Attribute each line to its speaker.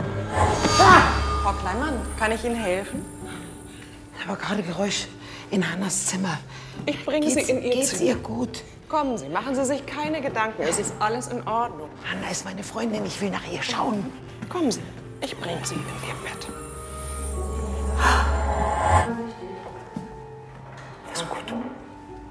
Speaker 1: Frau Kleinmann, kann ich Ihnen helfen?
Speaker 2: Aber gerade Geräusch in Hannas Zimmer.
Speaker 1: Ich bringe Sie in Ihr
Speaker 2: Geht's
Speaker 1: Zimmer.
Speaker 2: ihr gut?
Speaker 1: Kommen Sie, machen Sie sich keine Gedanken. Es ist alles in Ordnung.
Speaker 2: Hanna ist meine Freundin, ich will nach ihr schauen.
Speaker 1: Kommen Sie, ich bringe Sie in Ihr Bett.